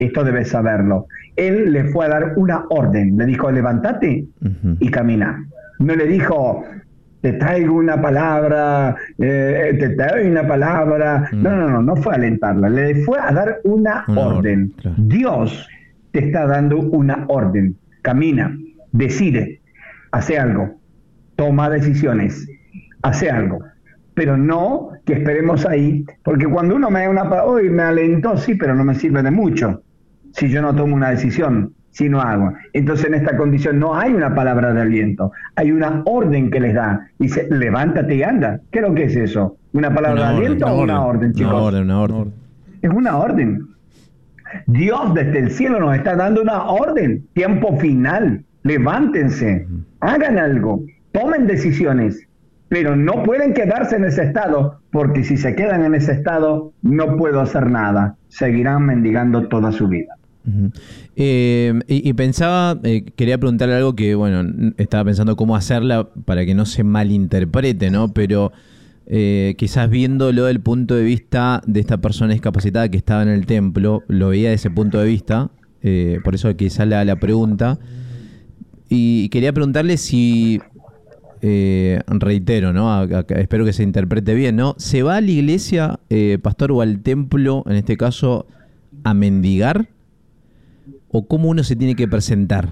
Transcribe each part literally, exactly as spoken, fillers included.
esto debes saberlo. Él le fue a dar una orden, le dijo, levántate uh-huh. y camina. No le dijo, te traigo una palabra, eh, te traigo una palabra. Mm. No, no, no, no fue a alentarla, le fue a dar una, una orden. orden claro. Dios te está dando una orden. Camina, decide, hace algo, toma decisiones, hace algo. Pero no que esperemos ahí, porque cuando uno me da una palabra, hoy me alentó, sí, pero no me sirve de mucho si yo no tomo una decisión. Si no hago. Entonces en esta condición no hay una palabra de aliento, hay una orden que les da. Dice, levántate y anda. ¿Qué es lo que es eso? ¿Una palabra una de aliento orden, o una orden, orden chicos? Una orden, una orden. Es una orden. Dios desde el cielo nos está dando una orden. Tiempo final. Levántense, uh-huh. hagan algo, tomen decisiones, pero no pueden quedarse en ese estado, porque si se quedan en ese estado, no puedo hacer nada. Seguirán mendigando toda su vida. Uh-huh. Eh, y, y pensaba, eh, quería preguntarle algo que, bueno, estaba pensando cómo hacerla para que no se malinterprete, ¿no? Pero eh, quizás viéndolo del punto de vista de esta persona discapacitada que estaba en el templo, lo veía desde ese punto de vista, eh, por eso quizás la, la pregunta. Y quería preguntarle si, eh, reitero, ¿no? A, a, espero que se interprete bien, ¿no? ¿Se va a la iglesia, eh, pastor, o al templo, en este caso, a mendigar? ¿O cómo uno se tiene que presentar?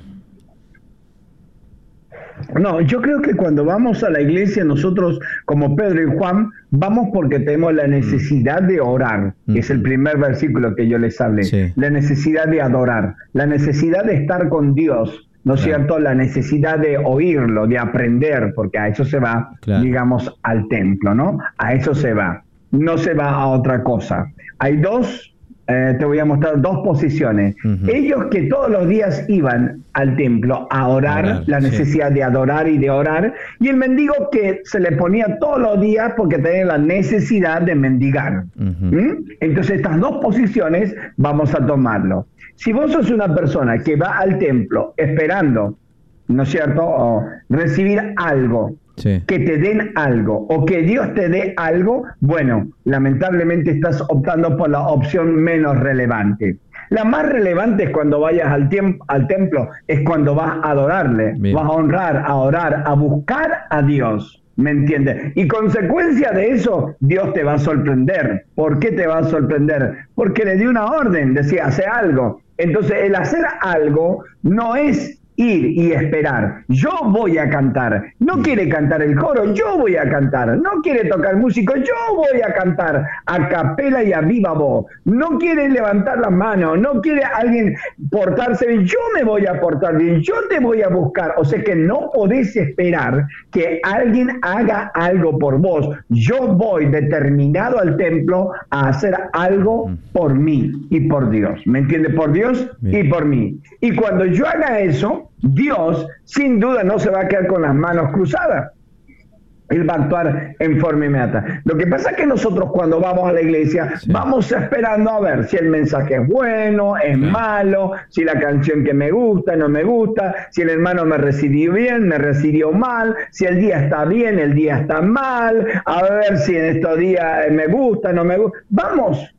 No, yo creo que cuando vamos a la iglesia, nosotros, como Pedro y Juan, vamos porque tenemos la necesidad de orar. Mm. Es el primer versículo que yo les hablé. Sí. La necesidad de adorar, la necesidad de estar con Dios, ¿no es claro. cierto? La necesidad de oírlo, de aprender, porque a eso se va, claro. digamos, al templo, ¿no? A eso se va. No se va a otra cosa. Hay dos... Eh, te voy a mostrar dos posiciones. Uh-huh. Ellos que todos los días iban al templo a orar, orar la necesidad sí. de adorar y de orar, y el mendigo que se le ponía todos los días porque tenía la necesidad de mendigar. Uh-huh. ¿Mm? Entonces estas dos posiciones vamos a tomarlo. Si vos sos una persona que va al templo esperando, ¿no es cierto?, o recibir algo, sí. que te den algo o que Dios te dé algo, bueno, lamentablemente estás optando por la opción menos relevante. La más relevante es cuando vayas al, tiemp- al templo, es cuando vas a adorarle, Bien. vas a honrar, a orar, a buscar a Dios, ¿me entiendes? Y consecuencia de eso, Dios te va a sorprender. ¿Por qué te va a sorprender? Porque le dio una orden, decía, hace algo. Entonces el hacer algo no es ir y esperar. Yo voy a cantar. No quiere cantar el coro, yo voy a cantar. No quiere tocar músico, yo voy a cantar a capela y a viva voz. No quiere levantar las manos, no quiere alguien portarse bien, yo me voy a portar bien, yo te voy a buscar. O sea que no podés esperar que alguien haga algo por vos. Yo voy determinado al templo a hacer algo por mí y por Dios. ¿Me entiende? Por Dios Bien. y por mí. Y cuando yo haga eso, Dios, sin duda, no se va a quedar con las manos cruzadas. Él va a actuar en forma inmediata. Lo que pasa es que nosotros cuando vamos a la iglesia, sí. vamos esperando a ver si el mensaje es bueno, es sí. malo, si la canción que me gusta, no me gusta, si el hermano me recibió bien, me recibió mal, si el día está bien, el día está mal, a ver si en estos días me gusta, no me gusta. Vamos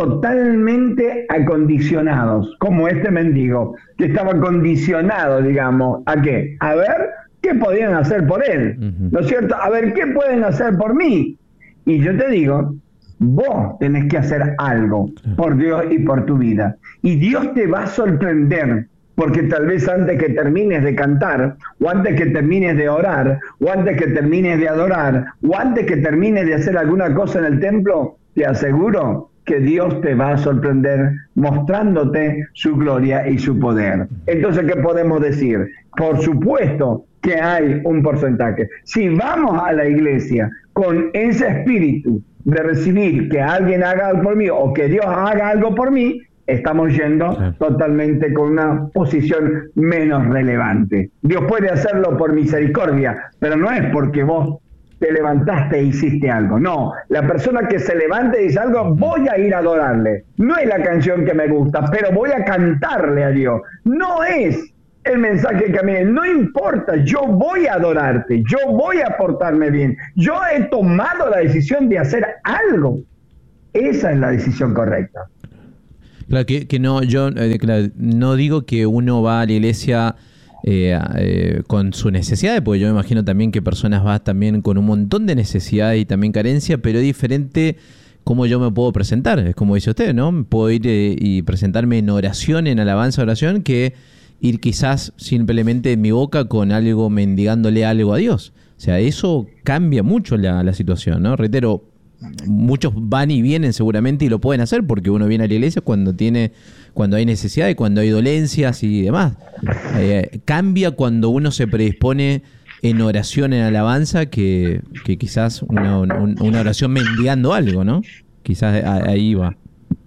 totalmente acondicionados, como este mendigo, que estaba condicionado, digamos, ¿a qué? A ver qué podían hacer por él, uh-huh. ¿no es cierto? A ver qué pueden hacer por mí. Y yo te digo, vos tenés que hacer algo por Dios y por tu vida. Y Dios te va a sorprender, porque tal vez antes que termines de cantar, o antes que termines de orar, o antes que termines de adorar, o antes que termines de hacer alguna cosa en el templo, te aseguro que Dios te va a sorprender mostrándote su gloria y su poder. Entonces, ¿qué podemos decir? Por supuesto que hay un porcentaje. Si vamos a la iglesia con ese espíritu de recibir que alguien haga algo por mí o que Dios haga algo por mí, estamos yendo sí. totalmente con una posición menos relevante. Dios puede hacerlo por misericordia, pero no es porque vos te levantaste e hiciste algo. No, la persona que se levante y dice algo, voy a ir a adorarle. No es la canción que me gusta, pero voy a cantarle a Dios. No es el mensaje que a mí, no importa, yo voy a adorarte, yo voy a portarme bien. Yo he tomado la decisión de hacer algo. Esa es la decisión correcta. Claro, que, que no, yo eh, claro, no digo que uno va a la iglesia eh, eh, con sus necesidades, porque yo me imagino también que personas van también con un montón de necesidades y también carencia, pero es diferente cómo yo me puedo presentar. Es como dice usted, ¿no? Puedo ir eh, y presentarme en oración, en alabanza, oración, que ir quizás simplemente en mi boca con algo, mendigándole algo a Dios. O sea, eso cambia mucho la, la situación, ¿no? Reitero, muchos van y vienen seguramente y lo pueden hacer porque uno viene a la iglesia cuando tiene, cuando hay necesidad y cuando hay dolencias y demás. Eh, cambia cuando uno se predispone en oración, en alabanza, que, que quizás una, un, una oración mendigando algo, ¿no? Quizás ahí va.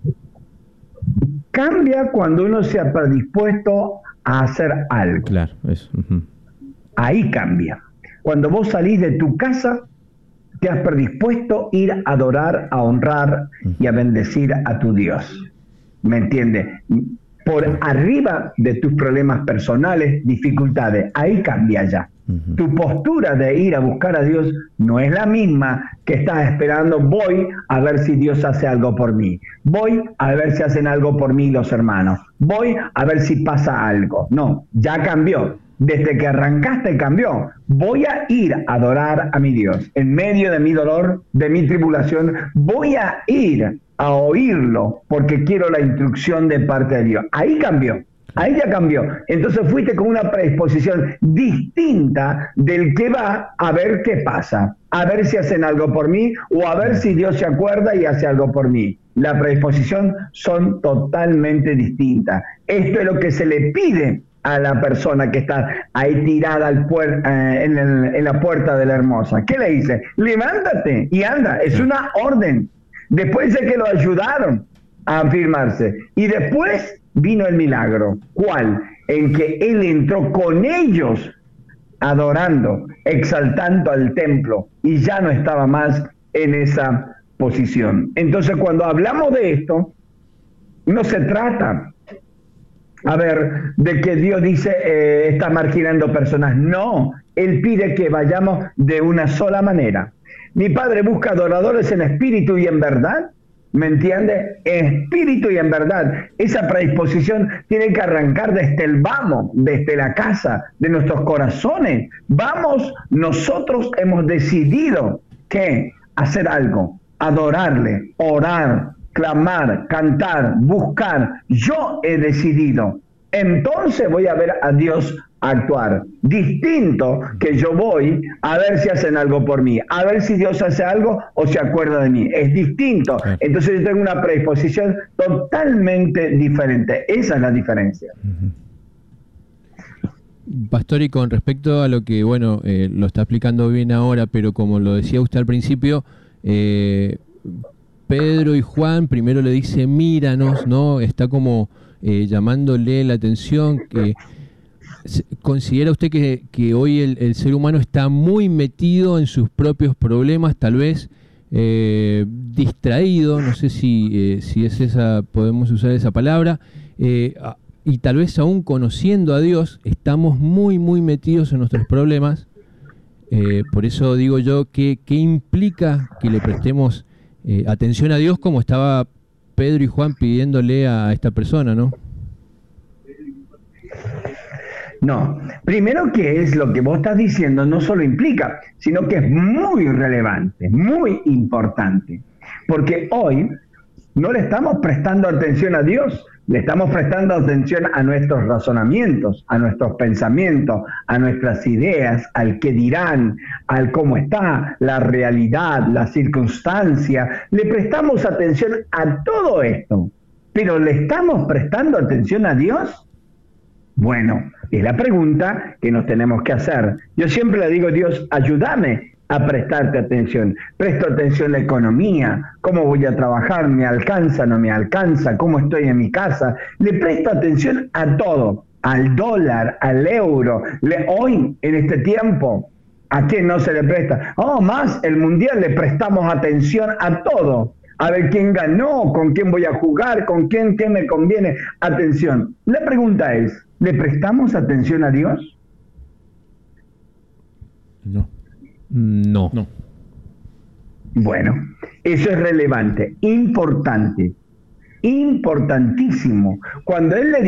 Cambia cuando uno se ha predispuesto a hacer algo. Claro, eso. Uh-huh. Ahí cambia. Cuando vos salís de tu casa, te has predispuesto a ir a adorar, a honrar y a bendecir a tu Dios. ¿Me entiendes? Por arriba de tus problemas personales, dificultades, ahí cambia ya. Uh-huh. Tu postura de ir a buscar a Dios no es la misma que estás esperando, voy a ver si Dios hace algo por mí. Voy a ver si hacen algo por mí los hermanos. Voy a ver si pasa algo. No, ya cambió. Desde que arrancaste cambió. Voy a ir a adorar a mi Dios. En medio de mi dolor, de mi tribulación, voy a ir a oírlo porque quiero la instrucción de parte de Dios. Ahí cambió. Ahí ya cambió. Entonces fuiste con una predisposición distinta del que va a ver qué pasa. A ver si hacen algo por mí o a ver si Dios se acuerda y hace algo por mí. La predisposición son totalmente distintas. Esto es lo que se le pide a la persona que está ahí tirada al puer eh, en, el, en la puerta de la hermosa. ¿Qué le dice? Levántate y anda. Es una orden. Después de que lo ayudaron a afirmarse. Y después vino el milagro. ¿Cuál? En que él entró con ellos adorando, exaltando al templo y ya no estaba más en esa posición. Entonces, cuando hablamos de esto, no se trata, a ver, de que Dios dice, eh, está marginando personas. No, Él pide que vayamos de una sola manera. Mi Padre busca adoradores en espíritu y en verdad. ¿Me entiende? En espíritu y en verdad. Esa predisposición tiene que arrancar desde el vamos, desde la casa, de nuestros corazones. Vamos, nosotros hemos decidido que hacer algo, adorarle, orar, clamar, cantar, buscar. Yo he decidido. Entonces voy a ver a Dios actuar. Distinto que yo voy a ver si hacen algo por mí, a ver si Dios hace algo o se acuerda de mí. Es distinto. Entonces yo tengo una predisposición totalmente diferente. Esa es la diferencia. Pastor, y con respecto a lo que, bueno, eh, lo está explicando bien ahora, pero como lo decía usted al principio, eh, Pedro y Juan primero le dice, míranos, ¿no? Está como eh, llamándole la atención. Que ¿considera usted que, que hoy el, el ser humano está muy metido en sus propios problemas, tal vez eh, distraído? No sé si, eh, si es esa, podemos usar esa palabra, eh, y tal vez aún conociendo a Dios, estamos muy, muy metidos en nuestros problemas. Eh, por eso digo yo, ¿qué, qué implica que le prestemos eh, atención a Dios como estaba Pedro y Juan pidiéndole a esta persona, ¿no? No, primero que es lo que vos estás diciendo no solo implica, sino que es muy relevante, muy importante, porque hoy no le estamos prestando atención a Dios, le estamos prestando atención a nuestros razonamientos, a nuestros pensamientos, a nuestras ideas, al qué dirán, al cómo está, la realidad, la circunstancia. Le prestamos atención a todo esto, pero ¿le estamos prestando atención a Dios? Bueno, es la pregunta que nos tenemos que hacer. Yo siempre le digo, Dios, ayúdame a prestarte atención. Presto atención a la economía, cómo voy a trabajar, me alcanza, no me alcanza, cómo estoy en mi casa. Le presto atención a todo, al dólar, al euro. Le, hoy, en este tiempo, ¿a quién no se le presta? Oh, más, el mundial le prestamos atención a todo. A ver quién ganó, con quién voy a jugar, con quién, qué me conviene. Atención. La pregunta es, ¿le prestamos atención a Dios? No. No. No. Bueno, eso es relevante, importante. importantísimo. Cuando él le